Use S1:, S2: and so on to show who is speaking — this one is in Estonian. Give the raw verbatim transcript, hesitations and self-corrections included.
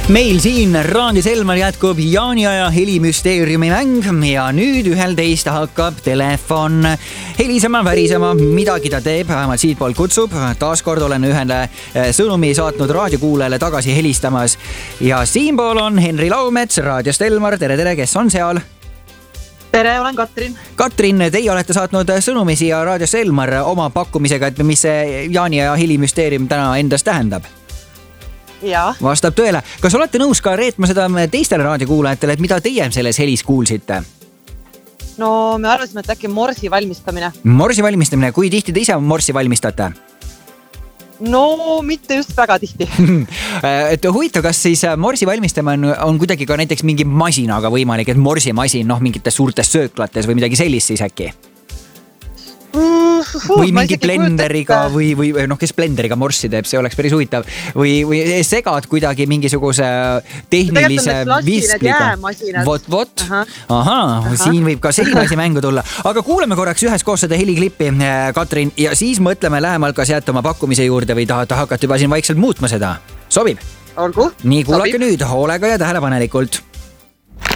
S1: Meil siin Raadis Elmar jätkub Jaani aja helimüsteeriumi mäng ja nüüd ühel teist hakkab telefon helisema, värisema, midagi ta teeb, vähemalt siitpool kutsub. Taaskord olen ühele sõnumi saatnud raadiokuulajale tagasi helistamas ja siinpool on Henri Laumets Raadiost Elmar. Tere, tere, kes on seal?
S2: Tere, olen Katrin.
S1: Katrin, teie olete saatnud sõnumi siia Raadiost Elmar oma pakkumisega, et mis see Jaani aja helimüsteerium täna endas tähendab?
S2: Ja.
S1: Vastab tõele. Kas olete nõus ka reetma seda teistele raadiokuulajatele, et mida teie selles helis kuulsite?
S2: No me arvasime, et äkki morsi valmistamine.
S1: Morsi valmistamine, kui tihti te ise morsi valmistate?
S2: No mitte just väga tihti.
S1: Et huvitav, kas siis morsi valmistamine on, on kuidagi ka näiteks mingi masinaga võimalik, et morsimasin noh, mingites suurtes sööklates või midagi sellist siis äkki? Või mingi blenderiga või, või noh, kes blenderiga morssi teeb, see oleks päris huvitav. Või, või segad kuidagi mingisuguse tehnilise viskliga. Vot, vot. Aha, Aha, Aha. Siin võib ka selline asi mängu tulla. Aga kuuleme korraks ühes koos seda heliklippi, Katrin, ja siis mõtleme lähemalt, kas jääte oma pakkumise juurde või tahate hakata juba siin vaikselt muutma seda. Sobib?
S2: Olgu.
S1: Nii, kuulake
S2: Sobib.
S1: Nüüd hoolega ja tähelepanelikult.